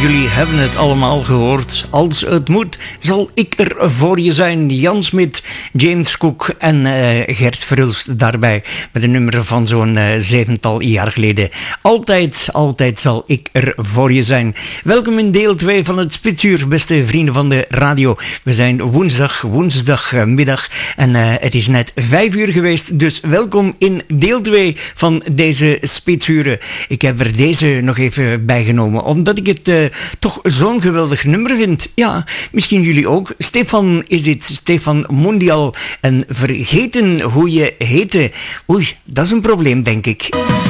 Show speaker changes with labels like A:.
A: jullie hebben het allemaal gehoord. Als het moet, zal ik er voor je zijn. Jan Smit, James Cook en Gert Verhulst daarbij. Met een nummer van zo'n 7-tal jaar geleden. Altijd zal ik er voor je zijn. Welkom in deel 2 van het Spitsuur, beste vrienden van de radio. We zijn woensdagmiddag en het is net 5 uur geweest. Dus welkom in deel 2 van deze Spitsuren. Ik heb er deze nog even bijgenomen, omdat ik het toch zo'n geweldig nummer vind. Ja, misschien jullie ook. Stefan is dit, Stefan Mondial. En vergeten hoe je heette. Oei, dat is een probleem, denk ik.